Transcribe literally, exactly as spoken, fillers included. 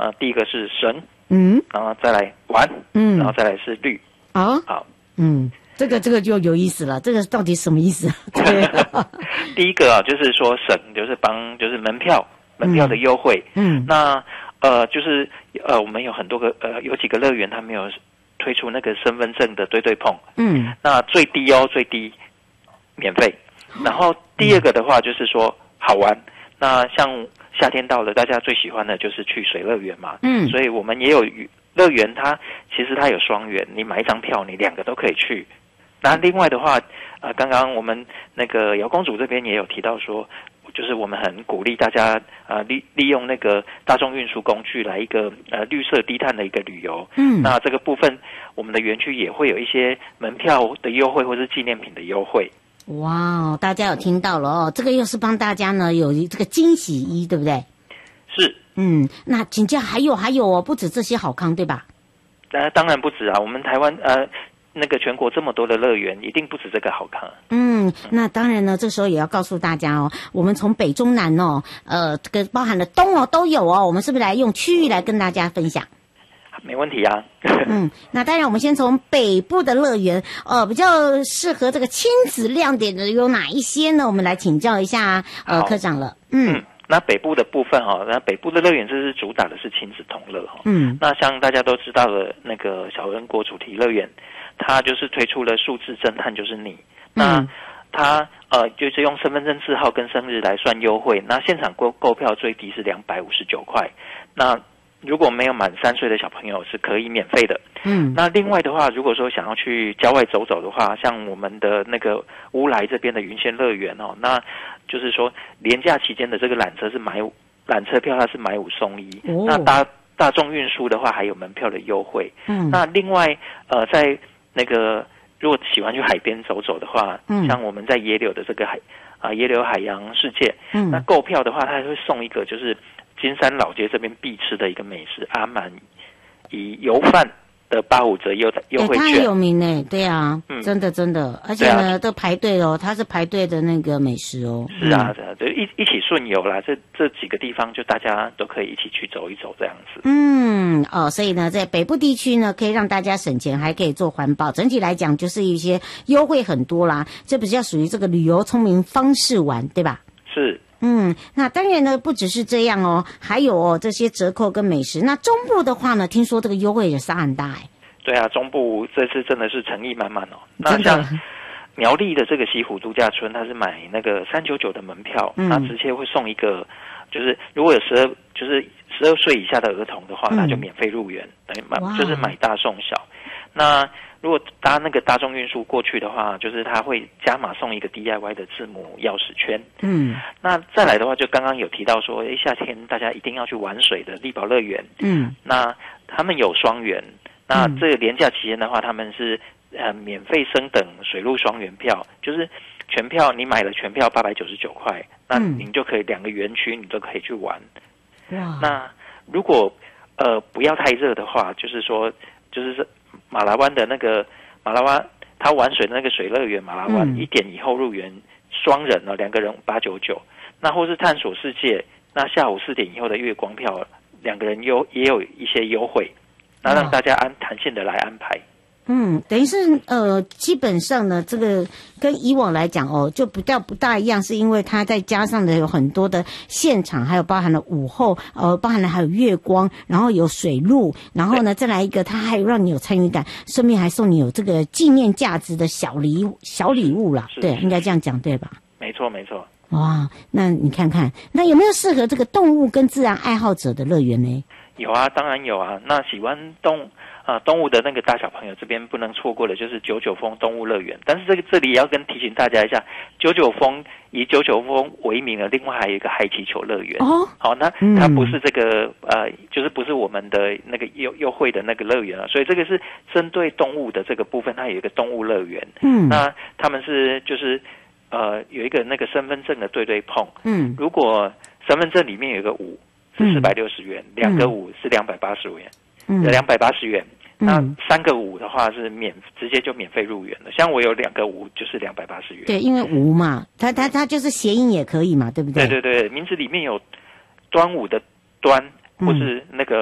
呃，第一个是神， 嗯， 然后再来玩， 嗯， 然后再来是绿。 好， 好， 嗯，这个这个就有意思了，这个到底什么意思？对， 第一个啊，就是说省，就是帮，就是门票，门票的优惠。 嗯， 那呃，就是呃，我们有很多个呃，有几个乐园，他们有推出那个身份证的对对碰。 嗯， 那最低哦，最低免费。然后第二个的话就是说好玩。那像夏天到了，大家最喜欢的就是去水乐园嘛。 嗯， 所以我们也有乐园，它其实它有双园，你买一张票，你两个都可以去。那另外的话，呃，刚刚我们那个姚公主这边也有提到说，就是我们很鼓励大家呃利利用那个大众运输工具来一个呃绿色低碳的一个旅游。 嗯， 那这个部分我们的园区也会有一些门票的优惠或是纪念品的优惠。 哇哦，大家有听到了哦，这个又是帮大家呢有这个惊喜衣，对不对？ 是。 嗯，那请教还有还有哦，不止这些好康，对吧？ 呃，当然不止啊，我们台湾呃那个全国这么多的乐园，一定不止这个好康。 嗯，那当然呢，这时候也要告诉大家哦，我们从北中南哦，呃，这个包含了东哦都有哦，我们是不是来用区域来跟大家分享？ 没问题啊。 嗯，那当然，我们先从北部的乐园，呃，比较适合这个亲子亮点的有哪一些呢？我们来请教一下呃科长了。嗯。嗯， 那北部的部分哈、哦，那北部的乐园这是主打的是亲子同乐哈、哦。 嗯。 那像大家都知道的那个小人国主题乐园，它就是推出了数字侦探就是你。那、嗯、它呃就是用身份证字号跟生日来算优惠，那现场购购票最低是两百五十九块。那如果没有满三岁的小朋友是可以免费的。 嗯， 那另外的话，如果说想要去郊外走走的话，像我们的那个乌来这边的云仙乐园哦，那就是说连假期间的这个缆车是买缆车票，它是买五送一。哦、那大大众运输的话还有门票的优惠。嗯，那另外呃，在那个如果喜欢去海边走走的话，嗯，像我们在野柳的这个海啊、呃、野柳海洋世界，嗯，那购票的话，它还会送一个就是金山老街这边必吃的一个美食阿满以油饭的八五折优优惠券， 欸、它很有名呢，对啊，嗯，真的真的，而且呢，都、啊、排队哦，它是排队的那个美食哦。 是啊，是啊，就一一起顺游啦，这这几个地方就大家都可以一起去走一走这样子。 嗯，哦，所以呢，在北部地区呢，可以让大家省钱，还可以做环保，整体来讲就是一些优惠很多啦，这比较属于这个旅游聪明方式玩，对吧？ 是。 嗯，那当然呢，不只是这样哦，还有哦这些折扣跟美食。那中部的话呢，听说这个优惠也是很大哎。 对啊，中部这次真的是诚意满满哦。那像苗栗的这个西湖度假村，它是买那个三九九的门票，嗯，那直接会送一个，就是如果有十二，就是十二岁以下的儿童的话，那、嗯、就免费入园，等于买就是买大送小。那如果搭那个大众运输过去的话，就是他会加码送一个 D I Y 的字母钥匙圈。嗯，那再来的话，就刚刚有提到说，诶，夏天大家一定要去玩水的力宝乐园。嗯，那他们有双园。那这个连假期间的话，他们是呃免费升等水陆双园票，就是全票你买了全票八百九十九块，那您就可以两个园区你都可以去玩。哇！那如果呃不要太热的话，就是说就是马拉湾的那个马拉湾，他玩水的那个水乐园马拉湾，一、嗯、点以后入园双人呢，两个人八九九。那或是探索世界，那下午四点以后的月光票，两个人优也有一些优惠。那让大家按弹性的来安排。 嗯，等于是呃，基本上呢，这个跟以往来讲哦，就比较不大一样，是因为它再加上的有很多的现场，还有包含了午后，呃，包含了还有月光，然后有水路，然后呢再来一个，它还有让你有参与感，顺便还送你有这个纪念价值的小礼小礼物啦，对，应该这样讲对吧？ 没错，没错。 哇，那你看看，那有没有适合这个动物跟自然爱好者的乐园呢？ 有啊，当然有啊。那喜欢动啊、呃、动物的那个大小朋友，这边不能错过的就是九九峰动物乐园。但是这个这里也要跟提醒大家一下，九九峰以九九峰为名的，另外还有一个海气球乐园。哦，好，那它不是这个、嗯、呃，就是不是我们的那个优优惠的那个乐园啊，所以这个是针对动物的这个部分，它有一个动物乐园。嗯，那他们是就是呃有一个那个身份证的对对碰。嗯，如果身份证里面有一个五。是四百六十元，两、嗯、个五是两百八十元，嗯，两百八十元。那三个五的话是免，直接就免费入园了。像我有两个五，就是两百八十元。 对，因为五嘛，它它它就是谐音也可以嘛，对不对？ 对对对，名字里面有端午的端，或是那个